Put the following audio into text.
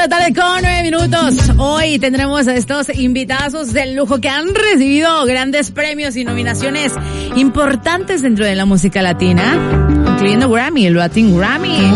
la tarde con 9 minutos. Hoy tendremos a estos invitazos del lujo que han recibido grandes premios y nominaciones importantes dentro de la música latina, incluyendo Grammy, el Latin Grammy.